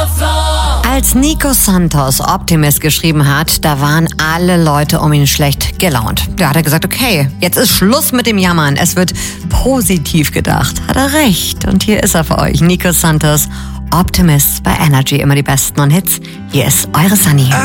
Als Nico Santos Optimist geschrieben hat, da waren alle Leute um ihn schlecht gelaunt. Da hat er gesagt, okay, jetzt ist Schluss mit dem Jammern. Es wird positiv gedacht. Hat er recht. Und hier ist er für euch, Nico Santos, Optimist bei Energy. Immer die besten Hits. Hier ist eure Sunny.